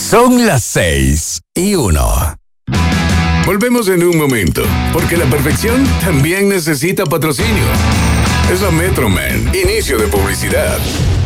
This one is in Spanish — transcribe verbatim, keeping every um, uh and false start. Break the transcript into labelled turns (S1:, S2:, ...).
S1: Son las seis y uno.
S2: Volvemos en un momento, porque la perfección también necesita patrocinio. Es la Metroman. Inicio de publicidad.